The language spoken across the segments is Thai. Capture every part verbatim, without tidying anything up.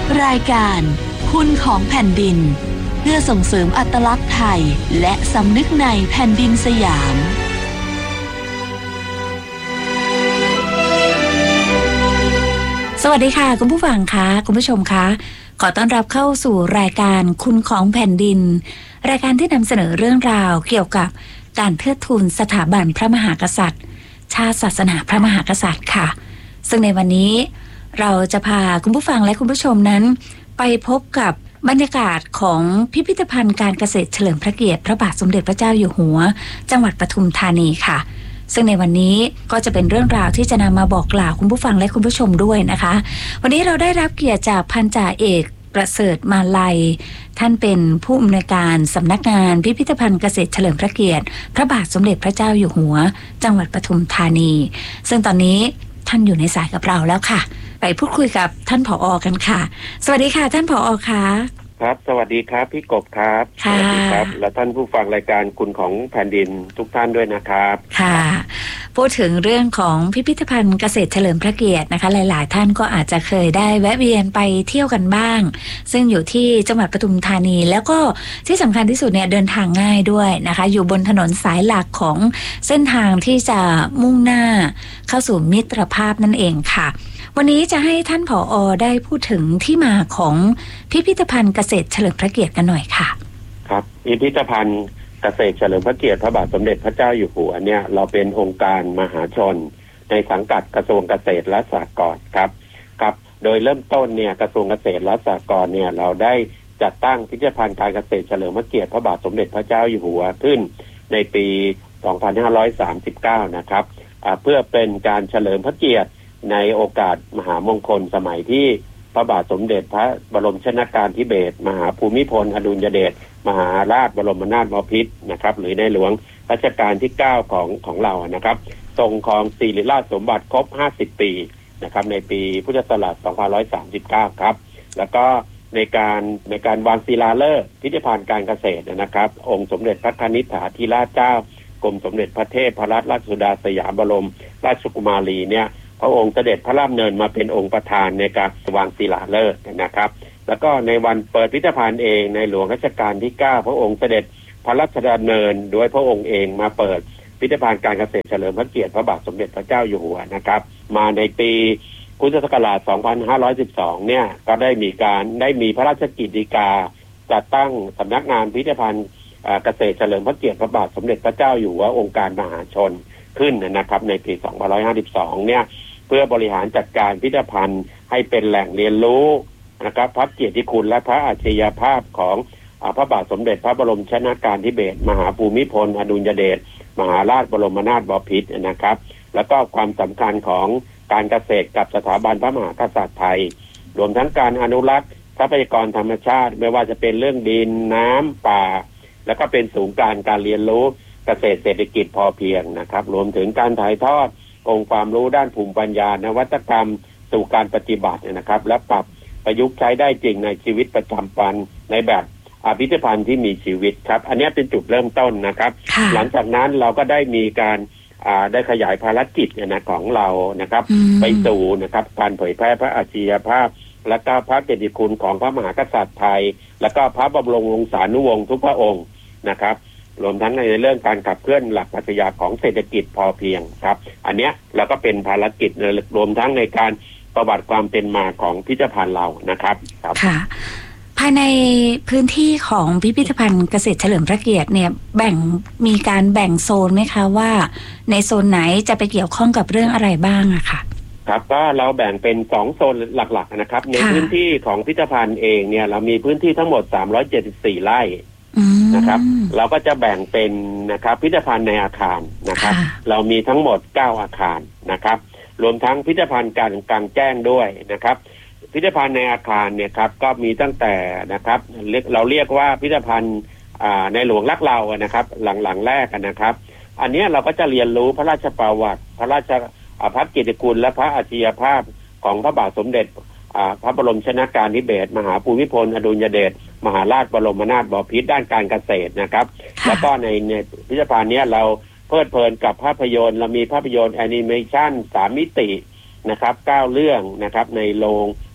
รายการคุณของแผ่นดินเพื่อส่งเสริมอัตลักษณ์ไทยและสำนึกในแผ่นดินสยามสวัสดีค่ะคุณผู้ฟังคะคุณผู้ชมคะขอต้อนรับเข้าสู่รายการคุณของแผ่นดินรายการที่นำเสนอเรื่องราวเกี่ยวกับการเทิดทูนสถาบันพระมหากษัตริย์ชาติศาสนาพระมหากษัตริย์ค่ะซึ่งในวันนี้เราจะพาคุณผู้ฟังและคุณผู้ชมนั้นไปพบกับบรรยากาศของพิพิธภัณฑ์การเกษตรเฉลิมพระเกียรติพระบาทสมเด็จพระเจ้าอยู่หัวจังหวัดปทุมธานีค่ะซึ่งในวันนี้ก็จะเป็นเรื่องราวที่จะนำมาบอกกล่าวคุณผู้ฟังและคุณผู้ชมด้วยนะคะวันนี้เราได้รับเกียรติจากพันจ่าเอกประเสริฐมาลัยท่านเป็นผู้อำนวยการสำนักงานพิพิธภัณฑ์เกษตรเฉลิมพระเกียรติพระบาทสมเด็จพระเจ้าอยู่หัวจังหวัดปทุมธานีซึ่งตอนนี้ท่านอยู่ในสายกับเราแล้วค่ะไปพูดคุยกับท่านผอ.กันค่ะสวัสดีค่ะท่านผอ.ค่ะครับสวัสดีครับพี่กบครับสวัสดีครับและท่านผู้ฟังรายการคุณของแผ่นดินทุกท่านด้วยนะครับค่ะพูดถึงเรื่องของพิพิธภัณฑ์เกษตรเฉลิมพระเกียรตินะคะหลายๆท่านก็อาจจะเคยได้แวะเวียนไปเที่ยวกันบ้างซึ่งอยู่ที่จังหวัดปทุมธานีแล้วก็ที่สำคัญที่สุดเนี่ยเดินทางง่ายด้วยนะคะอยู่บนถนนสายหลักของเส้นทางที่จะมุ่งหน้าเข้าสู่มิตรภาพนั่นเองค่ะวันนี้จะให้ท่านผอ.ได้พูดถึงที่มาของพิพิธภัณฑ์เกษตรเฉลิมพระเกียรติกันหน่อยค่ะครับพิพิธภัณฑ์เกษตรเฉลิมพระเกียรติพระบาทสมเด็จพระเจ้าอยู่หัวเนี่ยเราเป็นองค์การมหาชนในสังกัดกระทรวงเกษตรและสหกรณ์ครับครับโดยเริ่มต้นเนี่ยกระทรวงเกษตรและสหกรณ์เนี่ยเราได้จัดตั้งพิพิธภัณฑ์การเกษตรเฉลิมพระเกียรติพระบาทสมเด็จพระเจ้าอยู่หัวขึ้นในปีสองพันห้าร้อยสามสิบเก้านะครับเพื่อเป็นการเฉลิมพระเกียรติในโอกาสมหามงคลสมัยที่พระบาทสมเด็จพระบรมชนกาธิเบศรมหาภูมิพลอดุลยเดชมหาราชบรมนาถบพิตรนะครับหรือในหลวงรัชกาลที่เก้าของของเรานะครับทรงครองสิริราชสมบัติครบห้าสิบปีนะครับในปีพุทธศักราชสองพันหนึ่งร้อยสามสิบเก้าครับแล้วก็ในการในการวางศิลาฤกษ์พิพิธภัณฑ์การเกษตรนะครับองค์สมเด็จพระนิธิถาธิราชเจ้ากรมสมเด็จพระเทพรัตนราชสุดาสยามบรมราชกุมารีเนี่ยพระองค์เสด็จพระราชดำเนินมาเป็นองค์ประธานในการวางศิลาฤกษ์นะครับแล้วก็ในวันเปิดพิพิธภัณฑ์เองในหลวงรัชกาลที่เก้าพระองค์เสด็จพระราชดำเนินโดยพระองค์เองมาเปิดพิพิธภัณฑ์การเกษตรเฉลิมพระเกียรติพระบาทสมเด็จพระเจ้าอยู่หัวนะครับมาในปีพุทธศักราชสองพันห้าร้อยสิบสองเนี่ยก็ได้มีการได้มีพระราชกิจฎีกาจัดตั้งสำนักงานพิพิธภัณฑ์เกษตรเฉลิมพระเกียรติพระบาทสมเด็จพระเจ้าอยู่หัวองค์การมหาชนขึ้นนะครับในปีสองพันหนึ่งร้อยห้าสิบสองเนี่ยเพื่อบริหารจัดการพิพิธภัณฑ์ให้เป็นแหล่งเรียนรู้นะครับพระเกียรติคุณและพระอัจฉริยภาพของพระบาทสมเด็จพระบรมชนกาธิเบศรมหาภูมิพลอดุลยเดชมหาราชบรมนาถบพิตรนะครับแล้วก็ความสำคัญของการเกษตรกับสถาบันพระมหากษัตริย์ไทยรวมทั้งการอนุรักษ์ทรัพยากรธรรมชาติไม่ว่าจะเป็นเรื่องดินน้ำป่าแล้วก็เป็นศูนย์กลางการเรียนรู้เกษตรเศรษฐกิจพอเพียงนะครับรวมถึงการถ่ายทอดองค์ความรู้ด้านภูมิปัญญานวัตกรรมสู่การปฏิบัตินะครับและปรับประยุกต์ใช้ได้จริงในชีวิตประจำวันในแบบพิพิธภัณฑ์ที่มีชีวิตครับอันนี้เป็นจุดเริ่มต้นนะครับหลังจากนั้นเราก็ได้มีการได้ขยายภารกิจนะของเรานะครับไปสู่นะครับการเผยแพร่พระอัจฉริยภาพและก็พระเกียรติคุณของพระมหากษัตริย์ไทยและก็พระบรมวงศานุวงศ์ทุกพระองค์นะครับรวมทั้งในเรื่องการขับเคลื่อนหลักปรัชญาของเศรษฐกิจพอเพียงครับอันเนี้ยเราก็เป็นภารกิจรวมทั้งในการประวัติความเป็นมาของพิพิธภัณฑ์เรานะครับครับค่ะภายในพื้นที่ของพิพิธภัณฑ์เกษตรเฉลิมพระเกียรติเนี่ยแบ่งมีการแบ่งโซนไหมคะว่าในโซนไหนจะไปเกี่ยวข้องกับเรื่องอะไรบ้างอะค่ะครับก็เราแบ่งเป็นสองโซนหลักๆนะครับในพื้นที่ของพิพิธภัณฑ์เองเนี่ยเรามีพื้นที่ทั้งหมดสามร้อยเจ็ดสิบสี่ไร่นะครับเราก็จะแบ่งเป็นนะครับพิพิธภัณฑ์ในอาคารนะครับเรามีทั้งหมดเก้าอาคารนะครับรวมทั้งพิพิธภัณฑ์การกลางแจ้งด้วยนะครับพิพิธภัณฑ์ในอาคารเนี่ยครับก็มีตั้งแต่นะครับเราเรียกว่าพิพิธภัณฑ์ในหลวงรักเรานะครับหลังๆแรกนะครับอันนี้เราก็จะเรียนรู้พระราชประวัติพระราชพระเกียรติคุณและพระอัจฉริยภาพของพระบาทสมเด็จพระบรมชนกาธิเบศรมหาภูมิพลอดุลยเดชมหาราชบรมนาถบพิตรด้านการเกษตรนะครับแล้วก็ในในพิพิธภัณฑ์นี้เราเพลิดเพลินกับภาพยนตร์เรามีภาพยนตร์แอนิเมชันสามมิตินะครับเก้าเรื่องนะครับในโรง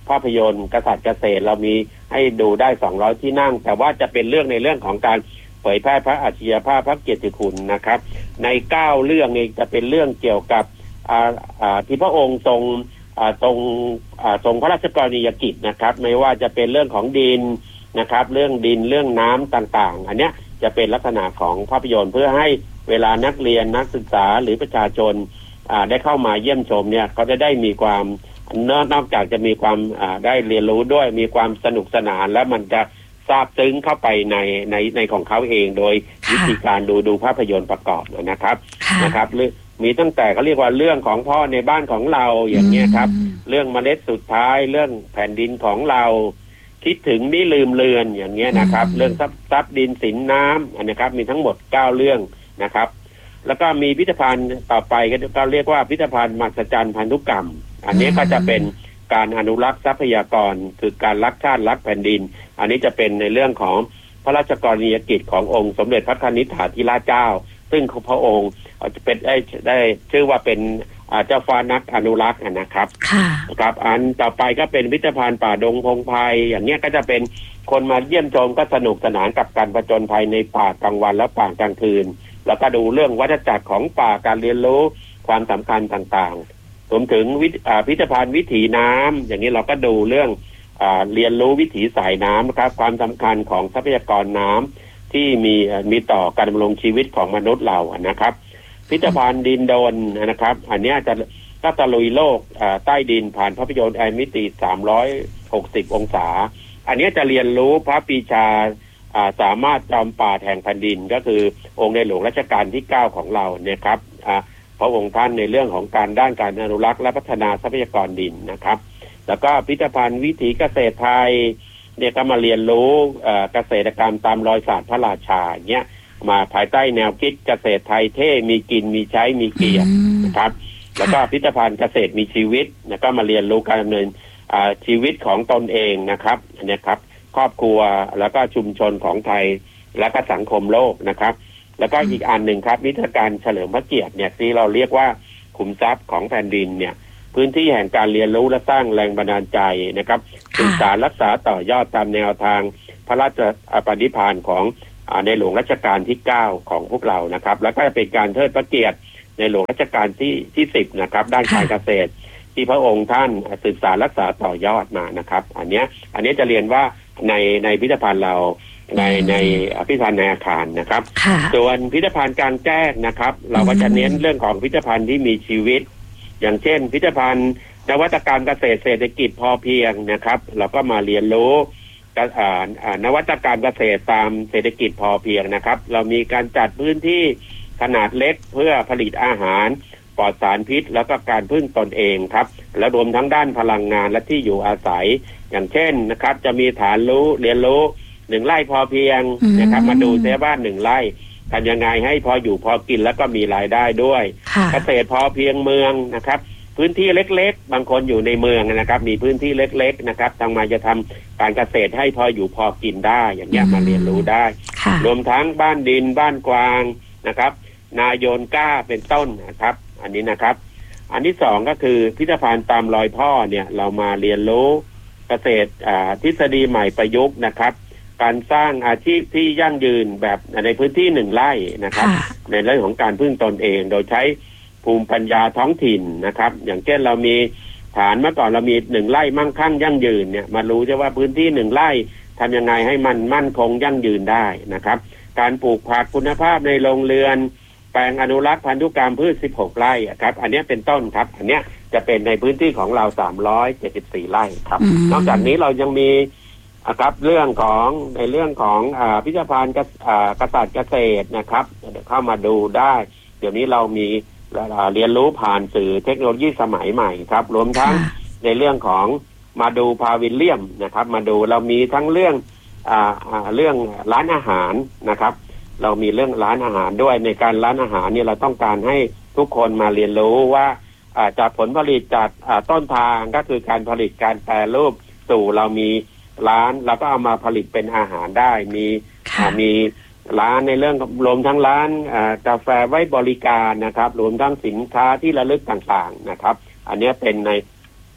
ภาพยนตร์กษัตริย์เกษตรเรามีให้ดูได้สองร้อยที่นั่งแต่ว่าจะเป็นเรื่องในเรื่องของการเผยแพร่พระอัจฉริยภาพพระเกียรติคุณนะครับในเก้าเรื่องนี้จะเป็นเรื่องเกี่ยวกับอ่าอ่าที่พระองค์ทรงอ่าทรงอ่าทรงพระราชกรณียกิจนะครับไม่ว่าจะเป็นเรื่องของดินนะครับเรื่องดินเรื่องน้ำต่างๆอันเนี้ยจะเป็นลักษณะของภาพยนตร์เพื่อให้เวลานักเรียนนักศึกษาหรือประชาชนอ่าได้เข้ามาเยี่ยมชมเนี่ยเขาจะได้มีความนอกจากจะมีความอ่าได้เรียนรู้ด้วยมีความสนุกสนานและมันจะซาบซึ้งเข้าไปในในในของเขาเองโดยวิธีการดูดูภาพยนตร์ประกอบนะครับนะครับมีตั้งแต่เขาเรียกว่าเรื่องของพ่อในบ้านของเราอย่างเงี้ยครับเรื่องเมล็ดสุดท้ายเรื่องแผ่นดินของเราคิดถึงไม่ลืมเลือนอย่างเงี้ยนะครับเรื่องทรัพย์ทรัพย์ดินสินน้ำอันนะครับมีทั้งหมดเก้าเรื่องนะครับแล้วก็มีพิพิธภัณฑ์ต่อไปก็เรียกว่าพิพิธภัณฑ์มหัศจรรย์พันธุกรรมอันนี้ก็จะเป็นการอนุรักษ์ทรัพยากรคือการรักชาติรักแผ่นดินอันนี้จะเป็นในเรื่องของพระราชกรณียกิจขององค์สมเด็จพระนิธิฐาธิราชเจ้าซึ่งพระองค์จะเป็นได้ได้ชื่อว่าเป็นเจ้าฟ้านักอนุรักษ์นะครับครับอันต่อไปก็เป็นพิพิธภัณฑ์ป่าดงพงไพรอย่างนี้ก็จะเป็นคนมาเยี่ยมชมก็สนุกสนานกับการผจญภัยในป่ากลางวันและป่ากลางคืนแล้วก็ดูเรื่องวัฏจักรของป่าการเรียนรู้ความสำคัญต่างๆรวมถึงพิพิธภัณฑ์วิถีน้ำอย่างนี้เราก็ดูเรื่องเรียนรู้วิถีสายน้ำนะครับความสำคัญของทรัพยากรน้ำที่มีมีต่อการดำรงชีวิตของมนุษย์เรานะครับพิพิธภัณฑ์ดินโดนนะครับอันนี้จะก็ตะลุยโลกใต้ดินผ่านภาพยนตร์ไอมิติสามร้อยหกสิบองศาอันนี้จะเรียนรู้พระปรีชาสามารถจอมป่าแห่งแผ่นดินก็คือองค์ในหลวงรัชกาลที่เก้าของเราเนี่ยครับพระองค์ท่านในเรื่องของการด้านการอนุรักษ์และพัฒนาทรัพยากรดินนะครับแล้วก็พิพิธภัณฑ์วิถีเกษตรไทยเนี่ยก็มาเรียนรู้เกษตรกรรมตามรอยศาสตร์พระราชาเนี่ยมาภายใต้แนวคิดเกษตรไทยเท่มีกินมีใช้มีเกียรตินะครับแล้วก็พิพิธภัณฑ์เกษตรมีชีวิตแล้วก็มาเรียนรู้การดำเนินชีวิตของตนเองนะครับอันนี้ครับครอบครัวแล้วก็ชุมชนของไทยและก็สังคมโลกนะครับแล้วก็อีกอันหนึ่งครับนิทรรศการเฉลิมพระเกียรติเนี่ยที่เราเรียกว่าขุมทรัพย์ของแผ่นดินเนี่ยพื้นที่แห่งการเรียนรู้และสร้างแรงบันดาลใจนะครับศึกษารักษาต่อยอดตามแนวทางพระราชปณิพานของในหลวงรัชกาลที่เก้าของพวกเรานะครับแล้วก็เป็นการเทิดพระเกียรติในหลวงรัชกาลที่ที่สิบนะครับด้านการเกษตรที่พระองค์ท่านศึกษารักษาต่อยอดมานะครับอันนี้อันนี้จะเรียนว่าในในพิพิธภัณฑ์เราในในพิพิธภัณฑ์ในอาคารนะครับส่วนพิพิธภัณฑ์กลางแจ้งนะครับเราก็จะเน้นเรื่องของพิพิธภัณฑ์ที่มีชีวิตอย่างเช่นพิพิธภัณฑ์นวัตกรรมเกษตรเศรษฐกิจพอเพียงนะครับเราก็มาเรียนรู้นวัตกรรมเกษตรตามเศรษฐกิจพอเพียงนะครับเรามีการจัดพื้นที่ขนาดเล็กเพื่อผลิตอาหารปลอดสารพิษแล้วก็การพึ่งตนเองครับและรวมทั้งด้านพลังงานและที่อยู่อาศัยอย่างเช่นนะครับจะมีฐานรู้เรียนรู้หนึ่งไร่พอเพียงนะครับมาดูเสียบ้านหนึ่งไร่ทำยังไงให้พออยู่พอกินแล้วก็มีรายได้ด้วยเกษตรพอเพียงเมืองนะครับพื้นที่เล็กๆบางคนอยู่ในเมืองนะครับมีพื้นที่เล็กๆนะครับทางมาจะทำการเกษตรให้พออยู่พอกินได้อย่างเงี้ยมาเรียนรู้ได้รวมทั้งบ้านดินบ้านกวางนะครับนาโยนก้าเป็นต้นนะครับอันนี้นะครับอันที่สองก็คือพิพิธภัณฑ์ตามรอยพ่อเนี่ยเรามาเรียนรู้เกษตรทฤษฎีใหม่ประยุกต์นะครับการสร้างอาชีพที่ยั่งยืนแบบในพื้นที่หนึ่งไร่นะครับในเรื่องของการพึ่งตนเองโดยใช้ภูมิปัญญาท้องถิ่นนะครับอย่างเช่นเรามีฐานเมื่อก่อนเรามีหนึ่งไร่มั่งคั่งยั่งยืนเนี่ยมารู้จะว่าพื้นที่หนึ่งไร่ทำยังไงให้มันมั่นคงยั่งยืนได้นะครับการปลูกผักคุณภาพในโรงเรือนแปลงอนุรักษ์พันธุกรรมพืชสิบหกไร่ครับอันนี้เป็นต้นครับอันนี้จะเป็นในพื้นที่ของเราสามร้อยเจ็ดสิบสี่ไร่ครับนอกจากนี้เรายังมีครับเรื่องของในเรื่องของพิพิธภัณฑ์กษัตริย์เกษตรนะครับเข้ามาดูได้เดี๋ยวนี้เรามีเรียนรู้ผ่านสื่อเทคโนโลยีสมัยใหม่ครับรวมทั้งในเรื่องของมาดูพาวิลเลียมนะครับมาดูเรามีทั้งเรื่องอ่าเรื่องร้านอาหารนะครับเรามีเรื่องร้านอาหารด้วยในการร้านอาหารเนี่ยเราต้องการให้ทุกคนมาเรียนรู้ว่าจากผลผลิตจากต้นทางก็คือการผลิตการแปรรูปสู่เรามีร้านแล้วก็เอามาผลิตเป็นอาหารได้มีมีร้านในเรื่องรวมทั้งร้านกาแฟไว้บริการนะครับรวมทั้งสินค้าที่ระลึกต่างๆนะครับอันนี้เป็นใน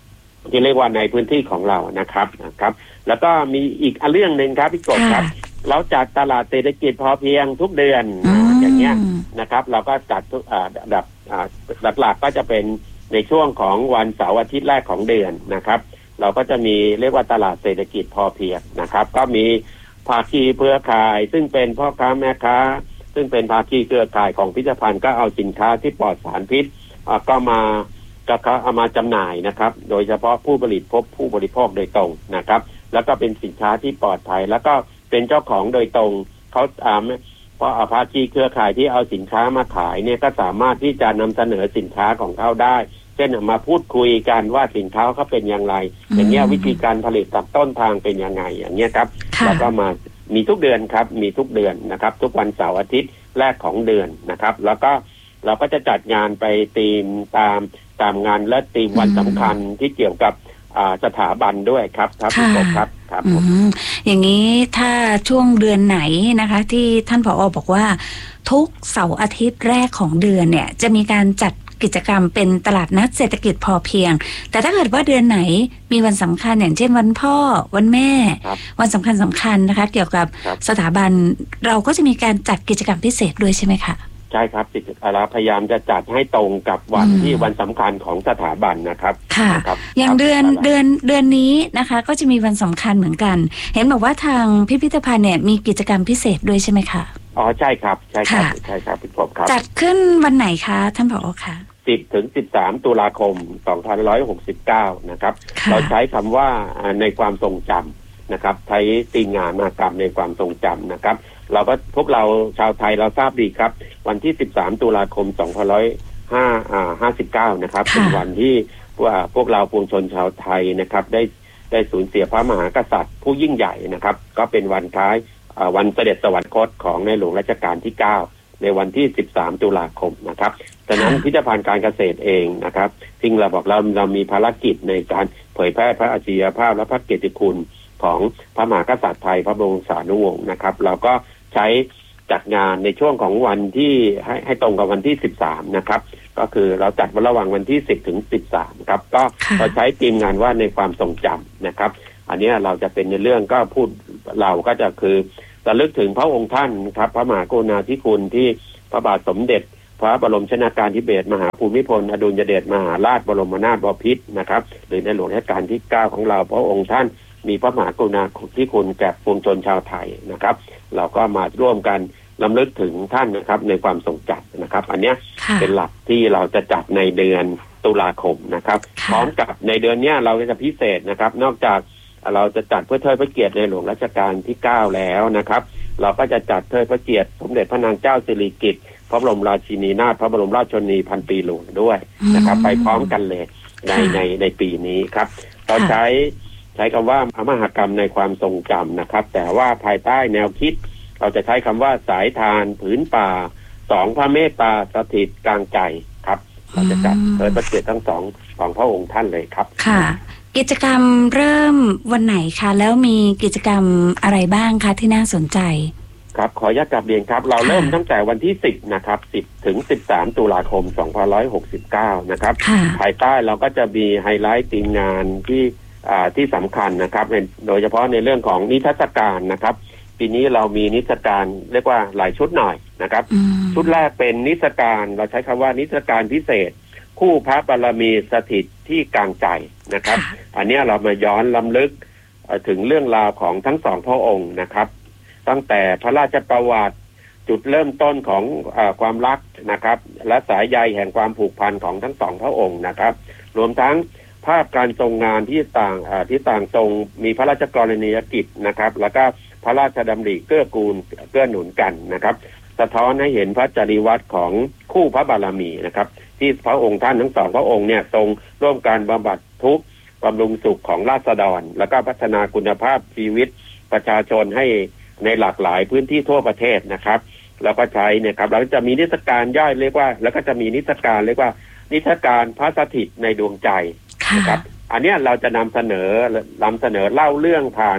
ที่เรียกว่าในพื้นที่ของเรานะครับนะครับแล้วก็มีอีกเรื่องหนึ่งครับพี่กบครับเราจัดตลาดเศรษฐกิจพอเพียงทุกเดือนอย่างเงี้ยนะครับเราก็จัดทุกระดับหลักๆก็จะเป็นในช่วงของวันเสาร์อาทิตย์แรกของเดือนนะครับเราก็จะมีเรียกว่าตลาดเศรษฐกิจพอเพียงนะครับก็มีภาคีเครือข่ายซึ่งเป็นพ่อค้าแม่ค้าซึ่งเป็นภาคีเครือข่ายของพิพิธภัณฑ์ก็เอาสินค้าที่ปลอดสารพิษก็มาก็เอามาจำหน่ายนะครับโดยเฉพาะผู้ผลิตพบผู้บริโภคโดยตรงนะครับแล้วก็เป็นสินค้าที่ปลอดภัยแล้วก็เป็นเจ้าของโดยตรงเขาอ่าเพราะภาคีเครือข่ายที่เอาสินค้ามาขายเนี่ยก็สามารถที่จะนำเสนอสินค้าของเขาได้เช่นมาพูดคุยกันว่าสินค้าเขาเป็นอย่างไรอย่างเงี้ยวิธีการผลิตตัดต้นทางเป็นยังไงอย่างเงี้ยครับแล้วก็มามีทุกเดือนครับมีทุกเดือนนะครับทุกวันเสาร์อาทิตย์แรกของเดือนนะครับแล้วก็เราก็จะจัดงานไปธีมตามตามงานและธีมวันสำคัญที่เกี่ยวกับสถาบันด้วยครับครับพี่กบครับครับอย่างนี้ถ้าช่วงเดือนไหนนะคะที่ท่านผอ.บอกว่าทุกเสาร์อาทิตย์แรกของเดือนเนี่ยจะมีการจัดกิจกรรมเป็นตลาดนัดเศรษฐกิจพอเพียงแต่ถ้าเกิดว่าเดือนไหนมีวันสำคัญอย่างเช่นวันพ่อวันแม่วันสำคัญสำคัญนะคะเกี่ยวกับสถาบันเราก็จะมีการจัดกิจกรรมพิเศษด้วยใช่ไหมคะใช่ครับเราพยายามจะจัดให้ตรงกับวันที่วันสำคัญของสถาบันนะครับค่ะอย่างเดือนเดือนเดือนนี้นะคะก็จะมีวันสำคัญเหมือนกันเห็นบอกว่าทางพิพิธภัณฑ์เนี่ยมีกิจกรรมพิเศษด้วยใช่ไหมคะอ๋อใช่ครับใช่ครับใช่ครับพี่กบครับจัดขึ้นวันไหนคะท่านผอ.คะสิบถึงสิบสามตุลาคมสองพันห้าร้อยหกสิบเก้านะครับเราใช้คำว่าในความทรงจำนะครับใช้ธีมงานมหกรรมในความทรงจำนะครับเราก็พวกเราชาวไทยเราทราบดีครับวันที่สิบสามตุลาคมสองพันห้าสิบเก้านะครับเป็นวันที่ว่าพวกเราปวงชนชาวไทยนะครับได้ได้สูญเสียพระมหากษัตริย์ผู้ยิ่งใหญ่นะครับก็เป็นวันคล้ายวันเสด็จสวรรคตของในหลวงรัชกาลที่เก้าในวันที่สิบสามตุลาคมนะครับดังนั้นพิพิธภัณฑ์การเกษตรเองนะครับซึ่งเราบอกเราเรามีภารกิจในการเผยแพร่พระอัจฉริยภาพและพระเกียรติคุณของพระมหากษัตริย์ไทยพระบรมสานุวงศ์นะครับเราก็ใช้จัดงานในช่วงของวันที่ให้ให้ตรงกับวันที่สิบสามนะครับก็คือเราจัดระหว่างวันที่สิบถึงสิบสามครับก็เราใช้ธีมงานว่าในความทรงจำนะครับอันนี้เราจะเป็นในเรื่องก็พูดเราก็จะคือระลึกถึงพระองค์ท่านครับพระมหากรุณาธิคุณที่พระบาทสมเด็จพระบรมชนกาธิเบศรมหาภูมิพลอดุลยเดชมหาราชบรมนาถบพิตรนะครับหรือในหลวงรัชกาลที่เก้าของเราพระองค์ท่านมีพระมหากรุณาธิคุณแก่ปวงชนชาวไทยนะครับเราก็มาร่วมกันรำลึกถึงท่านนะครับในความทรงจำนะครับอันนี้เป็นหลักที่เราจะจัดในเดือนตุลาคมนะครับพร้อมกับในเดือนนี้เราจะพิเศษนะครับนอกจากเราจะจัดเพื่อเทิดพระเกียรติในหลวงรัชกาลที่เก้าแล้วนะครับเราก็จะจัดเทิดพระเกียรติสมเด็จพระนางเจ้าสิริกิติ์พระบรมราชินีนาถพระบรมราชชนนีพันปีหลวงด้วยนะครับไปพร้อมกันเลยในในในปีนี้ครับเราใช้ใช้คำว่ามหกรรมในความทรงจำนะครับแต่ว่าภายใต้แนวคิดเราจะใช้คำว่าสายทานผืนป่าสองพระเมตตาสถิตกลางใจครับเราจะจัดเทิดพระเกียรติทั้งสองของพระองค์ท่านเลยครับค่ะกิจกรรมเริ่มวันไหนคะแล้วมีกิจกรรมอะไรบ้างคะที่น่าสนใจครับขออนุญาตกลับเรียนครับเราเริ่มตั้งแต่วันที่สิบนะครับสิบถึงสิบสามตุลาคมสองพันห้าร้อยหกสิบเก้านะครับภายใต้เราก็จะมีไฮไลท์ทีมงานที่อ่าที่สำคัญนะครับโดยเฉพาะในเรื่องของนิทรรศการนะครับปีนี้เรามีนิทรรศการเรียกว่าหลายชุดหน่อยนะครับชุดแรกเป็นนิทรรศการเราใช้คำว่านิทรรศการพิเศษคู่พระบารมีสถิตที่กลางใจนะครับอันนี้เรามาย้อนรำลึกถึงเรื่องราวของทั้งสองพระองค์นะครับตั้งแต่พระราชประวัติจุดเริ่มต้นของเอ่อความรักนะครับและสายใยแห่งความผูกพันของทั้งสองพระองค์นะครับรวมทั้งภาพการทรงงานที่ต่างที่ต่างทรงมีพระราชกรณียกิจนะครับแล้วก็พระราชดำริเกื้อกูลเกื้อหนุนกันนะครับสะท้อนให้เห็นพระจริยวัตรของคู่พระบารมีนะครับที่พระองค์ท่านทั้งสองพระองค์เนี่ยทรงร่วมการบำบัดทุกข์บำรุงสุขของราษฎรแล้วก็พัฒนาคุณภาพชีวิตประชาชนให้ในหลากหลายพื้นที่ทั่วประเทศนะครับแล้วก็ใช้เนี่ยครับแล้วจะมีนิทรรศการย่อยเรียกว่าแล้วก็จะมีนิทรรศการเรียกว่านิทรรศการพระสถิตในดวงใจนะครับอันนี้เราจะนำเสนอนำเสนอเล่าเรื่องผ่านภ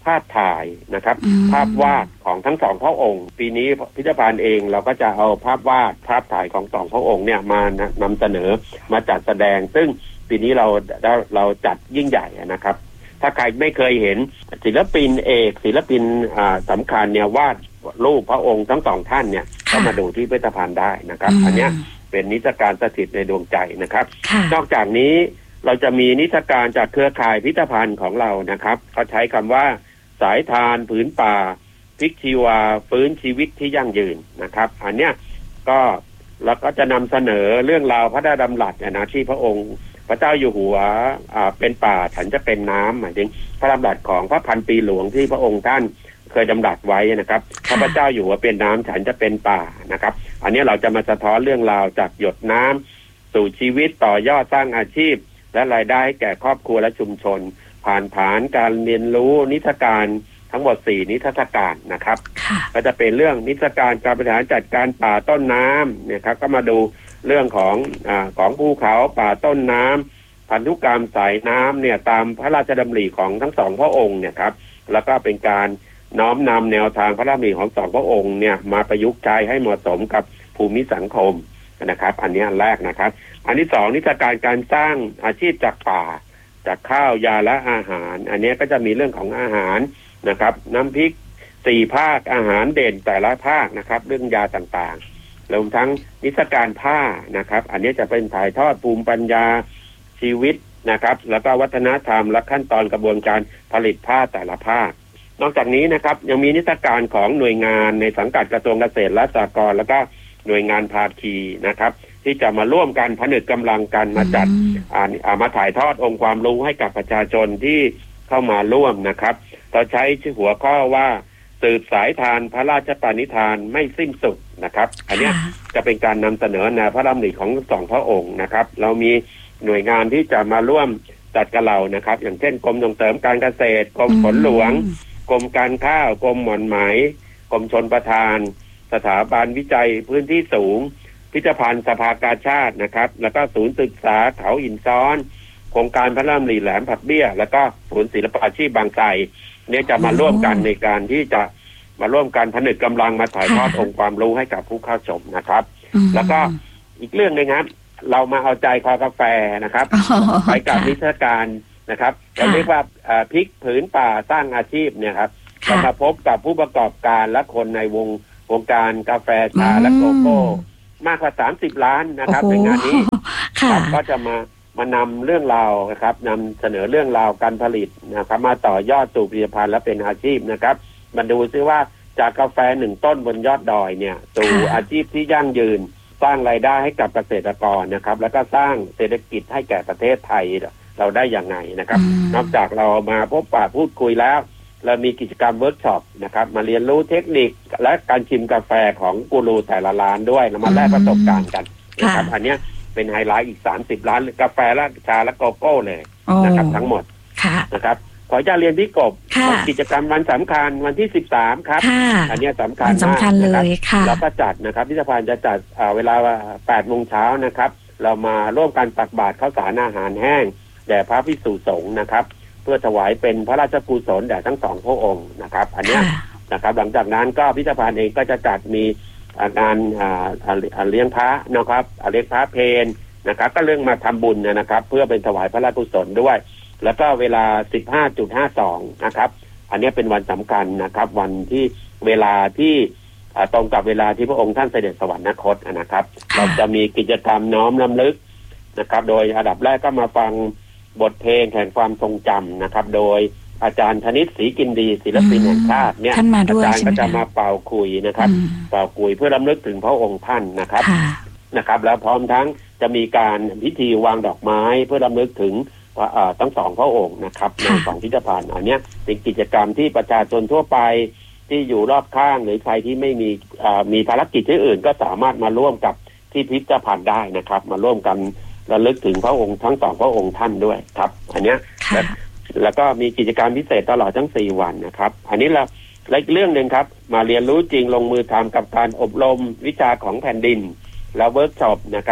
ภาพถ่ายนะครับภาพวาดของทั้งสองพระองค์ปีนี้พิพิธภัณฑ์เองเราก็จะเอาภาพวาดภาพถ่ายของสองพระองค์เนี่ยมานำเสนอมาจัดแสดงซึ่งปีนี้เราเราจัดยิ่งใหญ่นะครับถ้าใครไม่เคยเห็นศิลปินเอกศิลปินสำคัญเนี่ยวาดรูปพระองค์ทั้งสองท่านเนี่ยก็มาดูที่พิพิธภัณฑ์ได้นะครับอันนี้เป็นนิทรรศการสถิตในดวงใจนะครับนอกจากนี้เราจะมีนิทรรศการจากเครือข่ายพิพิธภัณฑ์ของเรานะครับเขาใช้คำว่าสายทานผืนป่าพลิกชีวาฟื้นชีวิตที่ยั่งยืนนะครับอันเนี้ยก็เราก็จะนำเสนอเรื่องราวพระดำรัสนะที่พระองค์พระเจ้าอยู่หัวอ่าเป็นป่าฉันจะเป็นน้ำหมายถึงพระดำรัสของพระพันปีหลวงที่พระองค์ท่านเคยดำรัสไว้นะครับพระเจ้าอยู่หัวเป็นน้ำฉันจะเป็นป่านะครับอันนี้เราจะมาสะท้อนเรื่องราวจากหยดน้ำสู่ชีวิตต่อยอดสร้างอาชีพและรายได้ให้แก่ครอบครัวและชุมชนผ่านฐานการเรียนรู้นิทรรศการทั้งหมดสี่นิทรรศการนะครับก็จะเป็นเรื่องนิทรรศการการบริหารจัดการป่าต้นน้ำเนี่ยครับก็มาดูเรื่องของอ่าของภูเขาป่าต้นน้ำพันธุกรรมสายน้ำเนี่ยตามพระราชดำริของทั้งสองพระองค์เนี่ยครับแล้วก็เป็นการน้อมนำแนวทางพระราชดำริของสองพระองค์เนี่ยมาประยุกต์ใช้ให้เหมาะสมกับภูมิสังคมนะครับอันนี้อันแรกนะครับอันที่สองนิทรรศการการสร้างอาชีพจากป่าจากข้าวยาและอาหารอันนี้ก็จะมีเรื่องของอาหารนะครับน้ำพริกสี่ภาคอาหารเด่นแต่ละภาคนะครับเรื่องยาต่างๆรวมทั้งนิทรรศการผ้านะครับอันนี้จะเป็นถ่ายทอดภูมิปัญญาชีวิตนะครับแล้วก็วัฒนธรรมและขั้นตอนกระบวนการผลิตผ้าแต่ละภาคนอกจากนี้นะครับยังมีนิทรรศการของหน่วยงานในสังกัดกระทรวงเกษตรและสหกรณ์แล้วก็หน่วยงานภาคีนะครับที่จะมาร่วมกันผนึกกำลังกันมาจัดอ่ามาถ่ายทอดองค์ความรู้ให้กับประชาชนที่เข้ามาร่วมนะครับเราใช้ชื่อหัวข้อว่าสืบสายทานพระราชปณิธานไม่สิ้นสุดนะครับอันนี้จะเป็นการนำเสนอแนวพระดำริของสองพระองค์นะครับเรามีหน่วยงานที่จะมาร่วมจัดกับเรานะครับอย่างเช่นกรมส่งเสริมการเกษตรกรมฝนหลวงกรมการข้าวกรมหม่อนไหมกรมชลประทานสถาบันวิจัยพื้นที่สูงพิพิธภัณฑ์สภากาชาตินะครับแล้วก็ศูนย์ศึกษาเขาหินซ้อนโครงการพระราชดำริแหลมผักเบี้ยแล้วก็ศูนย์ศิลปาชีพบางไทรเนี่ยจะมาร่วมกันในการที่จะมาร่วมกันผนึกกำลังมาถ่ายทอดองค์ความรู้ให้กับผู้เข้าชมนะครับแล้วก็อีกเรื่องนึงครับเรามาเอาใจคอกาแฟนะครับไปกับนิทรรศการนะครับเราเรียกว่าพลิกผืนป่าสร้างอาชีพเนี่ยครับเรามาพบกับผู้ประกอบการและคนในวงวงการกาแฟชาและโกโก้มากกว่าสามสิบล้านนะครับในงานนี้ก็จะมามานำเรื่องราวนะครับนำเสนอเรื่องราวการผลิตนะครับมาต่อยอดสู่ผลิตภัณฑ์และเป็นอาชีพนะครับมาดูซิว่าจากกาแฟหนึ่งต้นบนยอดดอยเนี่ยสู่อาชีพที่ยั่งยืนสร้างรายได้ให้กับเกษตรกรนะครับแล้วก็สร้างเศรษฐกิจให้แก่ประเทศไทยเราได้อย่างไรนะครับนอกจากเรามาพบปะพูดคุยแล้วเรามีกิจกรรมเวิร์กช็อปนะครับมาเรียนรู้เทคนิคและการชิมกาแฟของกูรูแต่ละร้านด้วยแล้วมาแลกประสบการณ์กันนะครับอันนี้เป็นไฮไลท์อีกสามสิบร้านกาแฟและชาและโกโก้เลยนะครับทั้งหมดนะครับขอจะเรียนพี่กบกิจกรรมวันสำคัญวันที่สิบสามครับอันนี้สำคัญมากนะครับแล้วก็จัดนะครับพิพิธภัณฑ์จะจัดเวลาแปดโมงเช้านะครับเรามาร่วมกันตักบาตรข้าวสารอาหารแห้งแด่พระภิกษุสงฆ์นะครับเพื่อถวายเป็นพระราชกุศลแด่ทั้งสองพระองค์นะครับอันนี้นะครับหลังจากนั้นก็พิพิธภัณฑ์เองก็จะจัดมีงานเลี้ยงพระนะครับเลี้ยงพระเพลนะครับก็เรื่องมาทำบุญนะครับเพื่อเป็นถวายพระราชกุศลด้วยแล้วก็เวลา สิบห้าจุดห้าสอง นะครับอันนี้เป็นวันสำคัญนะครับวันที่เวลาที่ตรงกับเวลาที่พระองค์ท่านเสด็จสวรรคตนะครับเราจะมีกิจกรรมน้อมรำลึกนะครับโดยอันดับแรกก็มาฟังบทเพลงแห่งความทรงจำนะครับโดยอาจารย์ธนิตศรีกินดีศิลปินแห่งชาติเนี่ยอาจารย์ก็จะมาเป่าคุยนะครับเป่าคุยเพื่อรำลึกถึงพระองค์ท่านนะครับนะครับแล้วพร้อมทั้งจะมีการพิธีวางดอกไม้เพื่อรำลึกถึงทั้งสองพระองค์นะครับในสองพิพิธภัณฑ์อันนี้เป็นกิจกรรมที่ประชาชนทั่วไปที่อยู่รอบข้างหรือใครที่ไม่มีมีภารกิจที่อื่นก็สามารถมาร่วมกับที่พิพิธภัณฑ์ได้นะครับมาร่วมกันระลึกถึงพระองค์ทั้งสองพระองค์ท่านด้วยครับอันนี้แล้วก็มีกิจกรรมพิเศษตลอดทั้งสี่วันนะครับอันนี้เราและอีกเรื่องนึงครับมาเรียนรู้จริงลงมือทำกับการอบรมวิชาของแผ่นดินแล้วเวิร์กช็อปนะครับ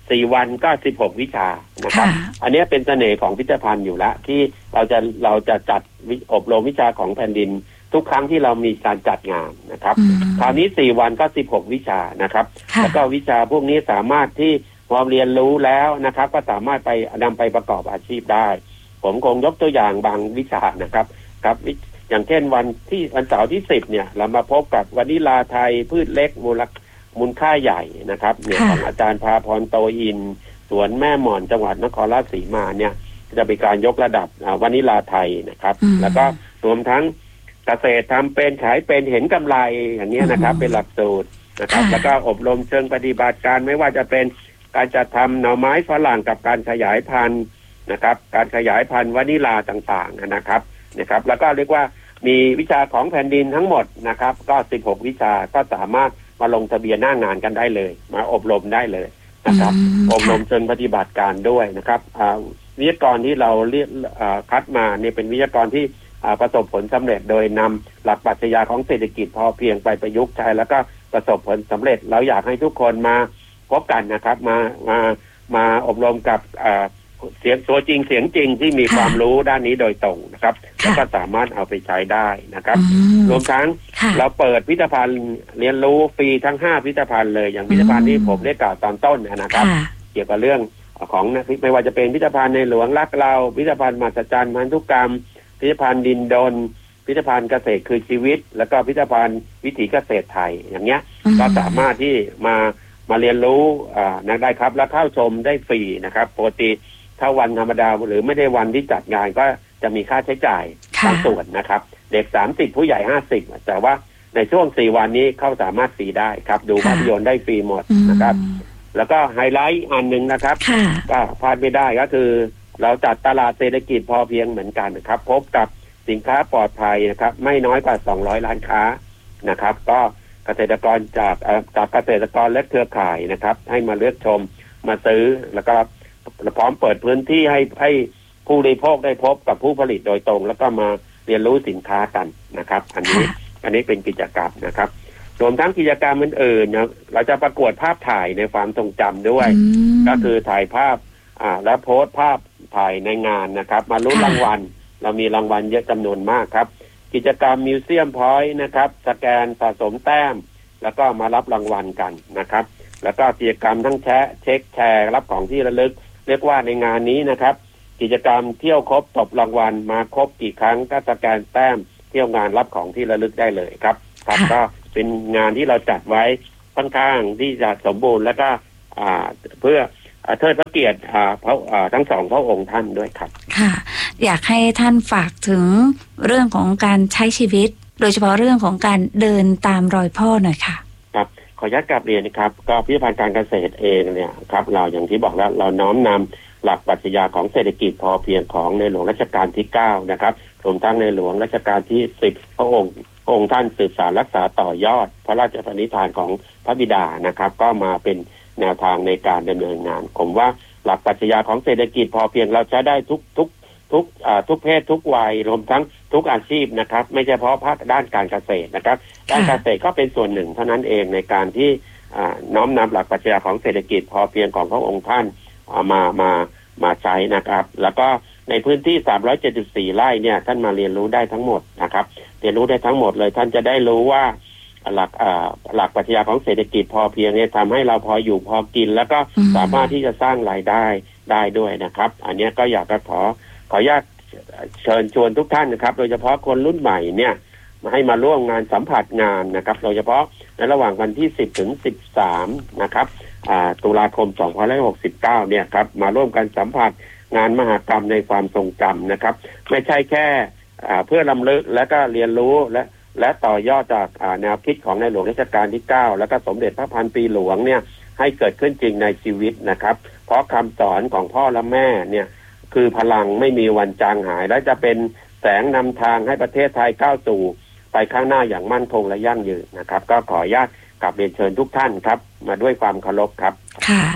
สี่วันก็สิบหกวิชานะครับอันนี้เป็นเสน่ห์ของพิพิธภัณฑ์อยู่แล้วที่เราจะเราจะจัดอบรมวิชาของแผ่นดินทุกครั้งที่เรามีการจัดงานนะครับคราวนี้สี่วันก็สิบหกวิชานะครับแล้วก็วิชาพวกนี้สามารถที่พอเรียนรู้แล้วนะครับก็สามารถไปนำไปประกอบอาชีพได้ผมคงยกตัวอย่างบางวิชานะครับครับอย่างเช่นวันที่วันเสาร์ที่สิบเนี่ยเรามาพบกับวานิลาไทยพืชเล็กมูลมูลค่าใหญ่นะครับเนี่ยของอาจารย์พาพรโตอินสวนแม่หม่อนจังหวัดนครราชสีมาเนี่ยจะเป็นการยกระดับวานิลาไทยนะครับแล้วก็รวมทั้งเกษตรทำเป็นขายเป็นเห็นกำไรอย่างนี้นะครับเป็นหลักสูตรนะครับแล้วก็อบรมเชิงปฏิบัติการไม่ว่าจะเป็นการจัดทำหน่อไม้ฝรั่งกับการขยายพันธุ์นะครับการขยายพันธุ์วานิลาต่างๆนะครับนะครับแล้วก็เรียกว่ามีวิชาของแผ่นดินทั้งหมดนะครับก็สิบหกวิชาก็สามารถมาลงทะเบียนหน้างานกันได้เลยมาอบรมได้เลยนะครับอบรมเชิงปฏิบัติการด้วยนะครับวิทยากรที่เราเรียกคัดมาเนี่ยเป็นวิทยากรที่ประสบผลสำเร็จโดยนำหลักปรัชญาของเศรษฐกิจพอเพียงไปประยุกต์ใช้แล้วก็ประสบผลสำเร็จเราอยากให้ทุกคนมาพบกันนะครับมามามาอบรมกับเสียงตัวจริงเสียงจริงที่มีความรู้ด้านนี้โดยตรงนะครับแล้วก็สามารถเอาไปใช้ได้นะครับรวมทั้งเราเปิดพิพิธภัณฑ์เรียนรู้ฟรีทั้งห้าพิพิธภัณฑ์เลยอย่างพิพิธภัณฑ์ที่ผมได้กล่าวตอนต้นนะครับเกี่ยวกับเรื่องของไม่ว่าจะเป็นพิพิธภัณฑ์ในหลวงรักเราพิพิธภัณฑ์มหัศจรรย์พันธุกรรมพิพิธภัณฑ์ดินดลพิพิธภัณฑ์เกษตรคือชีวิตแล้วก็พิพิธภัณฑ์วิถีเกษตรไทยอย่างเงี้ยก็สามารถที่มามาเรียนรู้อ่าได้ครับและเข้าชมได้ฟรีนะครับปกติถ้าวันธรรมดาหรือไม่ได้วันที่จัดงานก็จะมีค่าใช้จ่ายบางส่วนนะครับเด็กสามสิบผู้ใหญ่ห้าสิบแต่ว่าในช่วงสี่วันนี้เข้าสามารถฟรีได้ครับดูภาพยนตร์ได้ฟรีหมดนะครับแล้วก็ไฮไลท์อันหนึ่งนะครับก็พลาดไม่ได้ก็คือเราจัดตลาดเศรษฐกิจพอเพียงเหมือนกันนะครับพบกับสินค้าปลอดภัยนะครับไม่น้อยกว่าสองร้อยร้านค้านะครับก็เกษตรกรจากจากเกษตรกรและเครือข่ายนะครับให้มาเลือกชมมาซื้อแล้วก็พร้อมเปิดพื้นที่ให้ให้ผู้บริโภคได้พบกับผู้ผลิตโดยตรงแล้วก็มาเรียนรู้สินค้ากันนะครับอันนี้อันนี้เป็นกิจกรรมนะครับรวมทั้งกิจกรรมอื่นๆนะเราจะประกวดภาพถ่ายในความทรงจำด้วยก็คือถ่ายภาพอ่าและโพสต์ภาพถ่ายในงานนะครับมาลุ้นรางวัลเรามีรางวัลเยอะจำนวนมากครับกิจกรรมมิวเซียมพอยต์นะครับสแกนสะสมแต้มแล้วก็มารับรางวัลกันนะครับแล้วก็กิจกรรมทั้งแชร์เช็คแชร์รับของที่ระลึกเรียกว่าในงานนี้นะครับกิจกรรมเที่ยวครบตบรางวัลมาครบกี่ครั้งก็สแกนแต้มเที่ยวงานรับของที่ระลึกได้เลยครับครับก็เป็นงานที่เราจัดไว้ค่อนข้างที่จะสมบูรณ์แล้วก็อ่าเพื่อเทิดพระเกียรติอ่าพระอ่าทั้งสองพระองค์ท่านด้วยครับค่ะอยากให้ท่านฝากถึงเรื่องของการใช้ชีวิตโดยเฉพาะเรื่องของการเดินตามรอยพ่อหน่อยค่ะครับขออนุญาตกลับเรียนนะครับก็พิพิธภัณฑ์การเกษตรเองเนี่ยครับเราอย่างที่บอกแล้วเราน้อมนำหลักปรัชญาของเศรษฐกิจพอเพียงของในหลวงรัชกาลที่เก้านะครับรวมทั้งในหลวงรัชกาลที่สิบพระองค์พระองค์ท่านสืบสานรักษาต่อยอดพระราชปณิธานของพระบิดานะครับก็มาเป็นแนวทางในการดำเนินงานผมว่าหลักปรัชญาของเศรษฐกิจพอเพียงเราใช้ได้ทุกทุกทุกอ่าทุกเพศทุกวัยรวมทั้งทุกอาชีพนะครับไม่ใช่เฉพาะภาคด้านการเกษตรนะครับด้านเกษตรก็เป็นส่วนหนึ่งเท่านั้นเองในการที่อ่าน้อมนำหลักปรัชญาของเศรษฐกิจพอเพียงของพระองค์ท่านมามามาใช้นะครับแล้วก็ในพื้นที่สามร้อยเจ็ดสิบสี่ไร่เนี่ยท่านมาเรียนรู้ได้ทั้งหมดนะครับเรียนรู้ได้ทั้งหมดเลยท่านจะได้รู้ว่าหลักอ่าหลักปรัชญาของเศรษฐกิจพอเพียงเนี่ยทำให้เราพออยู่พอกินแล้วก็สามารถที่จะสร้างรายได้ได้ด้วยนะครับอันนี้ก็อยากจะขอขออนุญาตเชิญชวนทุกท่านนะครับโดยเฉพาะคนรุ่นใหม่เนี่ยมาให้มาร่วมงานสัมผัสงานนะครับโดยเฉพาะในระหว่างวันที่สิบถึงสิบสามนะครับตุลาคมสองพันห้าร้อยหกสิบเก้าเนี่ยครับมาร่วมกันสัมผัสงานมหกรรมในความทรงจำนะครับไม่ใช่แค่เพื่อรำลึกและก็เรียนรู้และและต่อยอดจากแนวคิดของในหลวงรัชกาลที่เก้าแล้วก็สมเด็จพระพันปีหลวงเนี่ยให้เกิดขึ้นจริงในชีวิตนะครับเพราะคำสอนของพ่อและแม่เนี่ยคือพลังไม่มีวันจางหายและจะเป็นแสงนำทางให้ประเทศไทยก้าวสู่ไปข้างหน้าอย่างมั่นคงและยั่งยืนนะครับก็ขออนุญาตกลับเรียนเชิญทุกท่านครับมาด้วยความเคารพครับค่ะ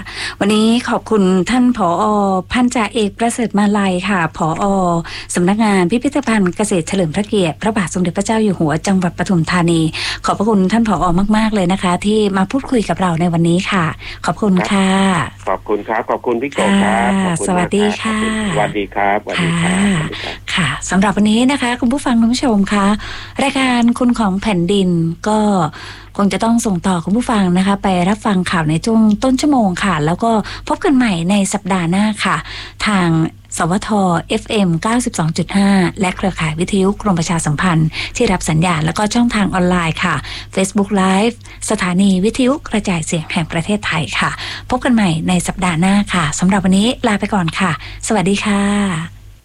วันนี้ขอบคุณท่านผอ.พันจ่าเอกประเสริฐมาลัยค่ะผอ.สำนักงานพิพิธภัณฑ์เกษตรเฉลิมพระเกียรติพระบาทสมเด็จพระเจ้าอยู่หัวจังหวัดปทุมธานีขอบพระคุณท่านผอ.มากๆเลยนะคะที่มาพูดคุยกับเราในวันนี้ค่ะขอบคุณค่ะขอบคุณครับขอบคุณพี่โกครับสวัสดีค่ะสวัสดีครับสวัสดีครับค่ะสำหรับวันนี้นะคะคุณผู้ฟังคุณผู้ชมคะรายการคุณของแผ่นดินก็คงจะต้องส่งต่อคุณผู้ฟังนะคะไปรับฟังข่าวในช่วงต้นชั่วโมงค่ะแล้วก็พบกันใหม่ในสัปดาห์หน้าค่ะทางสวท เอฟ เอ็ม เก้าสิบสองจุดห้า และเครือข่ายวิทยุกรมประชาสัมพันธ์ที่รับสัญญาณแล้วก็ช่องทางออนไลน์ค่ะ Facebook Live สถานีวิทยุกระจายเสียงแห่งประเทศไทยค่ะพบกันใหม่ในสัปดาห์หน้าค่ะสำหรับวันนี้ลาไปก่อนค่ะสวัสดีค่ะ